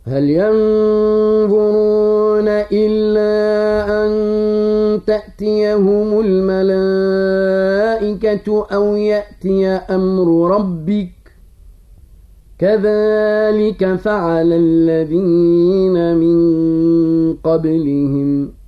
هل ينظرون إلا أن تأتيهم الملائكة أو يأتي أمر ربك كذلك فعل الذين من قبلهم